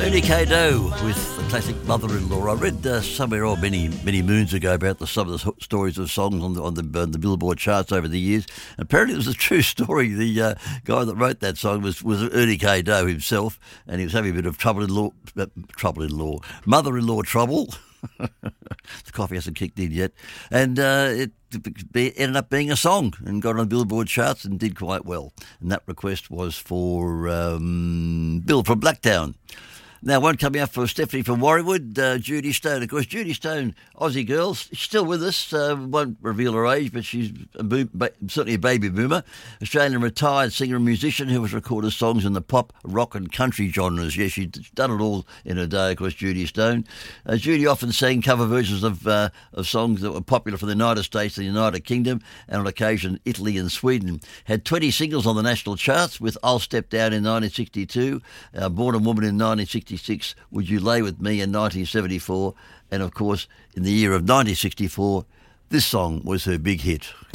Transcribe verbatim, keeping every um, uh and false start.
Ernie Kado with the classic Mother-in-Law. I read uh, somewhere oh, many many moons ago about the, some of the stories of songs on the on the, uh, the Billboard charts over the years. Apparently, it was a true story. The uh, guy that wrote that song was, was Ernie Kado himself, and he was having a bit of trouble in law, uh, trouble in law, mother-in-law trouble. The coffee hasn't kicked in yet, and uh, it be, ended up being a song and got on the Billboard charts and did quite well. And that request was for um, Bill from Blacktown. Now, one coming up for Stephanie from Warringwood, uh, Judy Stone. Of course, Judy Stone, Aussie girl, she's still with us. Uh, won't reveal her age, but she's a boom, certainly a baby boomer. Australian retired singer and musician who has recorded songs in the pop, rock and country genres. Yes, she's done it all in her day, of course, Judy Stone. Uh, Judy often sang cover versions of uh, of songs that were popular for the United States and the United Kingdom, and on occasion Italy and Sweden. Had twenty singles on the national charts with I'll Step Down in nineteen sixty-two, uh, Born a Woman in nineteen sixty-six, Would You Lay With Me in nineteen seventy-four, and of course in the year of nineteen sixty-four this song was her big hit.